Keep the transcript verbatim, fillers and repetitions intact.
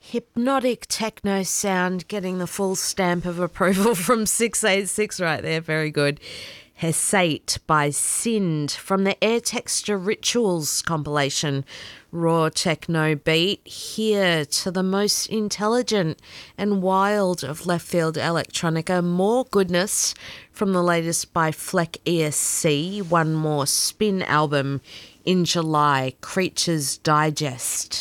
Hypnotic techno sound, getting the full stamp of approval from six eight six right there. Very good. Hesate by Sind from the Air Texture Rituals compilation. Raw techno beat, here to the most intelligent and wild of left field electronica. More goodness from the latest by Fleck E S C. One more spin album in July, Creatures Digest.